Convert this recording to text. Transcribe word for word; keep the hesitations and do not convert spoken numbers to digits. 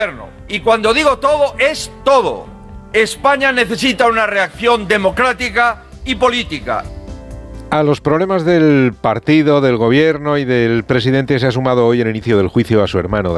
Y cuando digo todo, es todo. España necesita una reacción democrática y política. A los problemas del partido, del gobierno y del presidente se ha sumado hoy el inicio del juicio a su hermano.